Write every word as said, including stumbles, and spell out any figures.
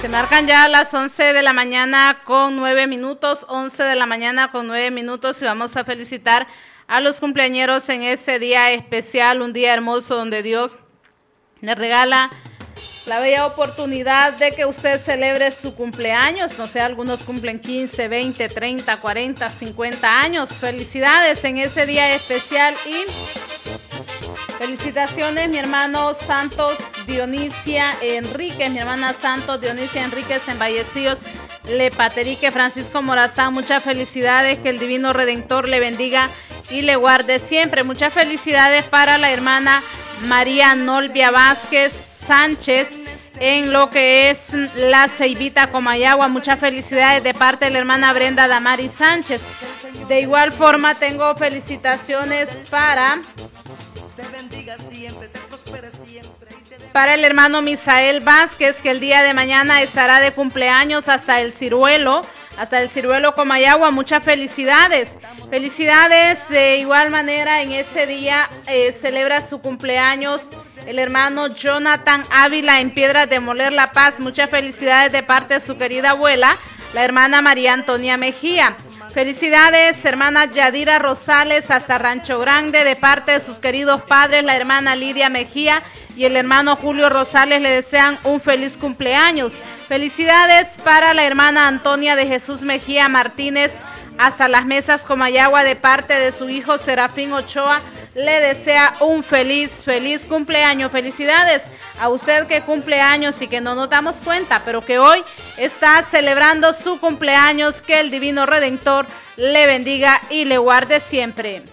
Se marcan ya las once de la mañana con nueve minutos, once de la mañana con nueve minutos y vamos a felicitar a los cumpleañeros en ese día especial, un día hermoso donde Dios le regala la bella oportunidad de que usted celebre su cumpleaños. No sé, algunos cumplen quince, veinte, treinta, cuarenta, cincuenta años. Felicidades en ese día especial y felicitaciones, mi hermano Santos Dionisia Enríquez, mi hermana Santos Dionisia Enríquez en Vallecillos, Lepaterique, Francisco Morazán. Muchas felicidades, que el Divino Redentor le bendiga y le guarde siempre. Muchas felicidades para la hermana María Nolvia Vázquez Sánchez en lo que es La Ceibita, Comayagua. Muchas felicidades de parte de la hermana Brenda Damari Sánchez. De igual forma tengo felicitaciones para para el hermano Misael Vázquez, que el día de mañana estará de cumpleaños hasta el Ciruelo, hasta el Ciruelo Comayagua. Muchas felicidades, felicidades. De igual manera en ese día eh, celebra su cumpleaños el hermano Jonathan Ávila en Piedras de Moler, La Paz. Muchas felicidades de parte de su querida abuela, la hermana María Antonia Mejía. Felicidades, hermana Yadira Rosales hasta Rancho Grande, de parte de sus queridos padres, la hermana Lidia Mejía y el hermano Julio Rosales. Le desean un feliz cumpleaños. Felicidades para la hermana Antonia de Jesús Mejía Martínez hasta Las Mesas, Comayagua, de parte de su hijo Serafín Ochoa. Le desea un feliz, feliz cumpleaños. Felicidades a usted que cumple años y que no nos damos cuenta, pero que hoy está celebrando su cumpleaños. Que el Divino Redentor le bendiga y le guarde siempre.